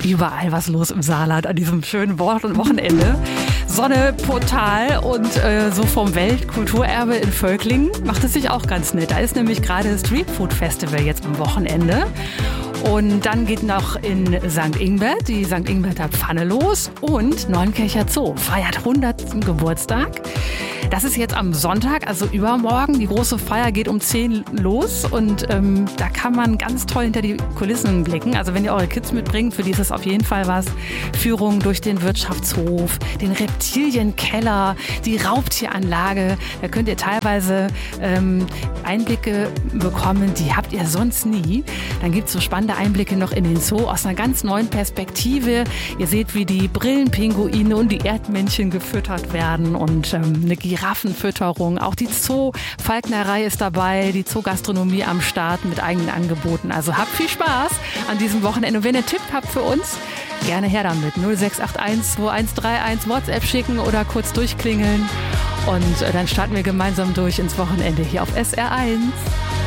Überall was los im Saarland an diesem schönen Wochenende. Sonne total und so vom Weltkulturerbe in Völklingen macht es sich auch ganz nett. Da ist nämlich gerade das Street Food Festival jetzt am Wochenende. Und dann geht noch in St. Ingbert die St. Ingberter Pfanne los und Neunkircher Zoo feiert 100. Geburtstag. Das ist jetzt am Sonntag, also übermorgen. Die große Feier geht um 10 los und da kann man ganz toll hinter die Kulissen blicken. Also wenn ihr eure Kids mitbringt, für die ist es auf jeden Fall was. Führung durch den Wirtschaftshof, den Reptilienkeller, die Raubtieranlage. Da könnt ihr teilweise Einblicke bekommen, die habt ihr sonst nie. Dann gibt es so spannende Einblicke noch in den Zoo aus einer ganz neuen Perspektive. Ihr seht, wie die Brillenpinguine und die Erdmännchen gefüttert werden und eine Giraffenfütterung. Auch die Zoo-Falknerei ist dabei, die Zoo-Gastronomie am Start mit eigenen Angeboten. Also habt viel Spaß an diesem Wochenende. Und wenn ihr Tipp habt für uns, gerne her damit. 0681 2131 WhatsApp schicken oder kurz durchklingeln. Und dann starten wir gemeinsam durch ins Wochenende hier auf SR1.